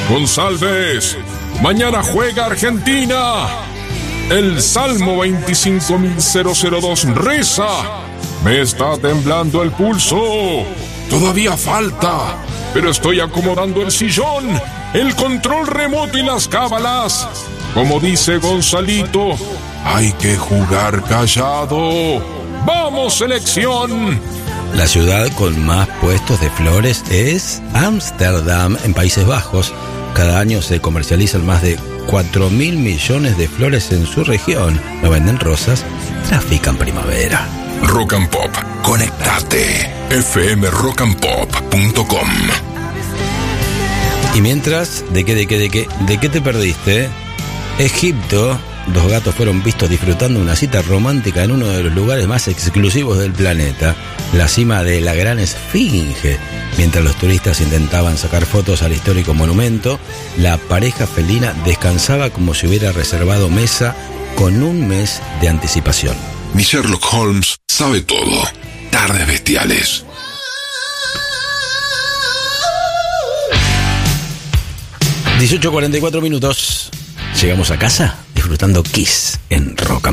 González, mañana juega Argentina. El Salmo 25002 reza. Me está temblando el pulso. Todavía falta, pero estoy acomodando el sillón, el control remoto y las cábalas. Como dice Gonzalito, hay que jugar callado. ¡Vamos, selección! La ciudad con más puestos de flores es Ámsterdam, en Países Bajos. Cada año se comercializan más de 4.000 millones de flores en su región. No venden rosas, trafican primavera. Rock and Pop, conectate. fmrockandpop.com. Y mientras, ¿de qué te perdiste? Egipto. Dos gatos fueron vistos disfrutando una cita romántica en uno de los lugares más exclusivos del planeta, la cima de la Gran Esfinge. Mientras los turistas intentaban sacar fotos al histórico monumento, la pareja felina descansaba como si hubiera reservado mesa con un mes de anticipación. Mi Sherlock Holmes sabe todo. Tardes bestiales. ...18:44. Llegamos a casa disfrutando Kiss en Rock.